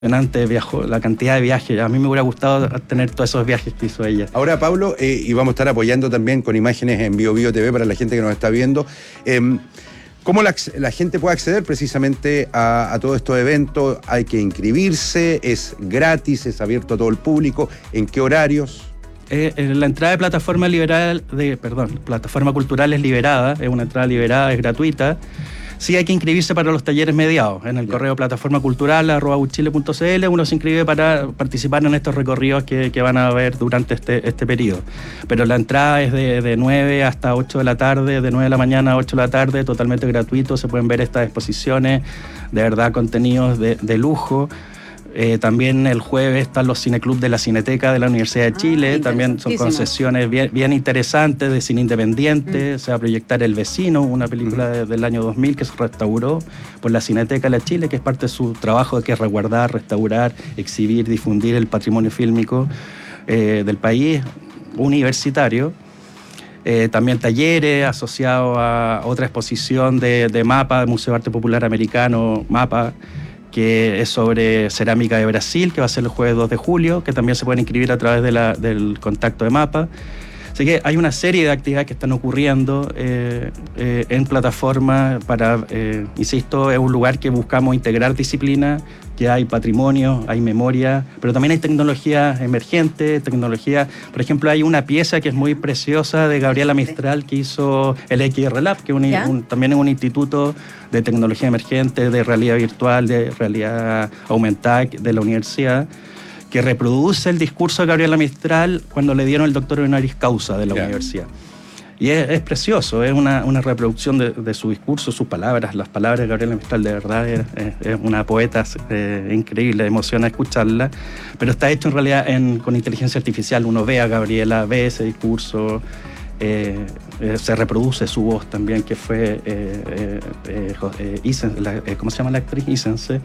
impresionante, viajó, la cantidad de viajes. A mí me hubiera gustado tener todos esos viajes que hizo ella. Ahora, Pablo, y vamos a estar apoyando también con imágenes en BioBio TV para la gente que nos está viendo. ¿Cómo la gente puede acceder precisamente a todos estos eventos? ¿Hay que inscribirse? ¿Es gratis? ¿Es abierto a todo el público? ¿En qué horarios? La entrada de plataforma cultural es liberada, es una entrada liberada, es gratuita. Sí hay que inscribirse para los talleres mediados. En el correo plataformacultural@uchile.cl uno se inscribe para participar en estos recorridos que van a haber durante este periodo. Pero la entrada es de 9 hasta 8 de la tarde, de 9 de la mañana a 8 de la tarde, totalmente gratuito. Se pueden ver estas exposiciones, de verdad contenidos de lujo. También el jueves están los cineclub de la Cineteca de la Universidad de Chile, también son concesiones bien interesantes de cine independiente. Se va a proyectar El Vecino, una película del año 2000 que se restauró por la Cineteca de la Chile, que es parte de su trabajo, que es resguardar, restaurar, exhibir, difundir el patrimonio fílmico del país universitario. También talleres asociados a otra exposición de MAPA, del Museo de Arte Popular Americano, MAPA, que es sobre cerámica de Brasil, que va a ser el jueves 2 de julio, que también se pueden inscribir a través del contacto de MAPA. Así que hay una serie de actividades que están ocurriendo en plataforma para, insisto, es un lugar que buscamos integrar disciplinas, que hay patrimonio, hay memoria, pero también hay tecnología emergente, por ejemplo, hay una pieza que es muy preciosa de Gabriela Mistral que hizo el XR Lab, que también es un instituto de tecnología emergente, de realidad virtual, de realidad aumentada de la universidad, que reproduce el discurso de Gabriela Mistral cuando le dieron el doctorado honoris causa de la universidad. Y es precioso, es una reproducción de su discurso, sus palabras. Las palabras de Gabriela Mistral, de verdad, es una poeta increíble, emociona escucharla. Pero está hecho en realidad con inteligencia artificial. Uno ve a Gabriela, ve ese discurso, se reproduce su voz también, que fue ¿cómo se llama la actriz? Isense.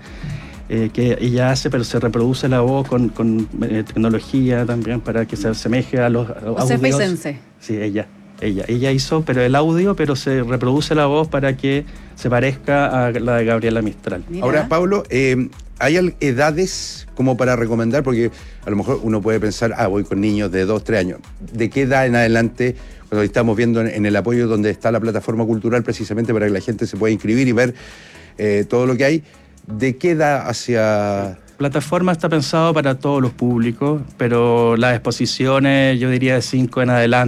Que ella hace, pero se reproduce la voz con tecnología también para que se asemeje a los audios. Isense. Sí, ella hizo pero el audio, pero se reproduce la voz para que se parezca a la de Gabriela Mistral. Mira. Ahora, Pablo, ¿hay edades como para recomendar? Porque a lo mejor uno puede pensar, voy con niños de 2, 3 años. ¿De qué edad en adelante? Cuando estamos viendo en el apoyo donde está la plataforma cultural, precisamente para que la gente se pueda inscribir y ver todo lo que hay. ¿De qué edad hacia...? Plataforma está pensado para todos los públicos, pero las exposiciones, yo diría de 5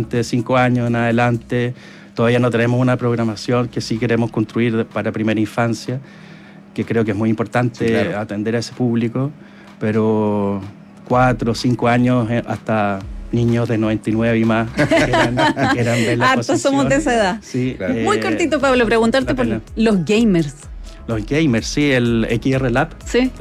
años en adelante. Todavía no tenemos una programación que sí queremos construir para primera infancia, que creo que es muy importante atender a ese público, pero 4 o 5 años hasta niños de 99 y más que quieran ver la exposición. Hartos somos de esa edad. Sí, muy cortito, Pablo, preguntarte por los gamers. Los gamers, sí, el XR Lab,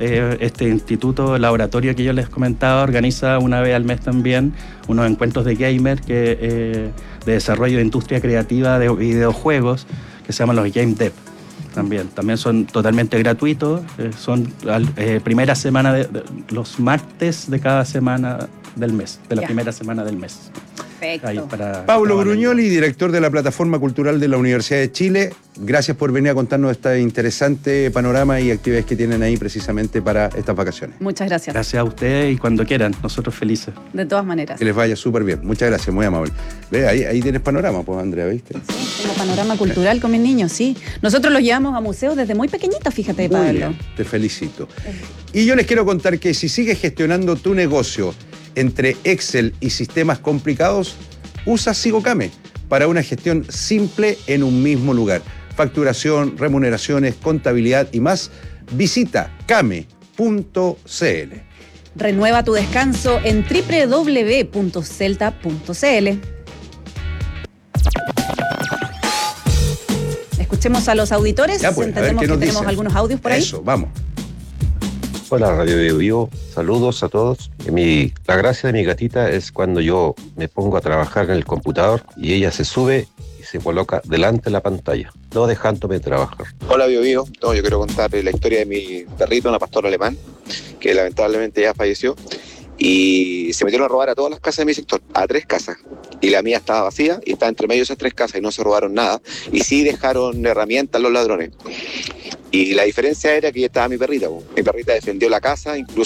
este instituto, laboratorio que yo les comentaba, organiza una vez al mes también unos encuentros de gamer de desarrollo de industria creativa de videojuegos que se llaman los Game Dev. También son totalmente gratuitos, son primera semana los martes de cada semana del mes, de la primera semana del mes. Perfecto. Pablo Brugnoli, director de la Plataforma Cultural de la Universidad de Chile, gracias por venir a contarnos este interesante panorama y actividades que tienen ahí precisamente para estas vacaciones. Muchas gracias. Gracias a ustedes y cuando quieran, nosotros felices. De todas maneras. Que les vaya súper bien. Muchas gracias, muy amable. Ve, ahí tienes panorama, pues, Andrea, ¿viste? Sí, tengo panorama cultural con mis niños, sí. Nosotros los llevamos a museos desde muy pequeñitos, fíjate, Pablo. Muy bien, te felicito. Y yo les quiero contar que si sigues gestionando tu negocio entre Excel y sistemas complicados, usa Sigocame para una gestión simple en un mismo lugar. Facturación, remuneraciones, contabilidad y más. Visita came.cl. Renueva tu descanso en www.celta.cl. Escuchemos a los auditores. Ya, pues, entendemos que tenemos algunos audios por ahí. Eso, vamos. Hola, Radio BioBio. Saludos a todos. La gracia de mi gatita es cuando yo me pongo a trabajar en el computador y ella se sube y se coloca delante de la pantalla, no dejándome trabajar. Hola BioBio. Yo quiero contar la historia de mi perrito, una pastora alemán, que lamentablemente ya falleció. Y se metieron a robar a todas las casas de mi sector, a 3 casas. Y la mía estaba vacía y estaba entre medio de esas 3 casas y no se robaron nada. Y sí dejaron herramientas los ladrones. Y la diferencia era que ya estaba mi perrita. Mi perrita defendió la casa, incluso